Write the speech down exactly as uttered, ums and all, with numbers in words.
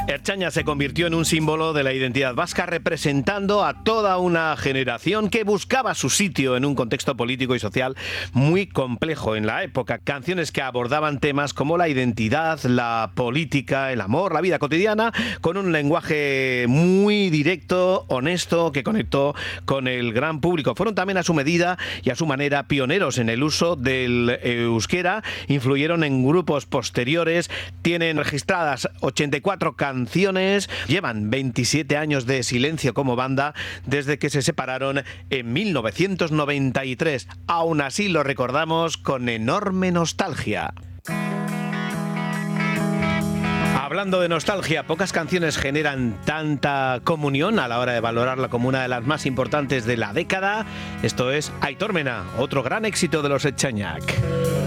Ertzaina se convirtió en un símbolo de la identidad vasca, representando a toda una generación que buscaba su sitio en un contexto político y social muy complejo en la época. Canciones que abordaban temas como la identidad, la política, el amor, la vida cotidiana, con un lenguaje muy directo, honesto, que conectó con el gran público. Fueron también a su medida y a su manera pioneros en el uso del euskera, influyeron en grupos posteriores, tienen registradas ochenta y cuatro canciones, llevan veintisiete años de silencio como banda desde que se separaron en mil novecientos noventa y tres. Aún así lo recordamos con enorme nostalgia. Hablando de nostalgia, pocas canciones generan tanta comunión a la hora de valorarla como una de las más importantes de la década. Esto es Aitormena, otro gran éxito de los Etxainak.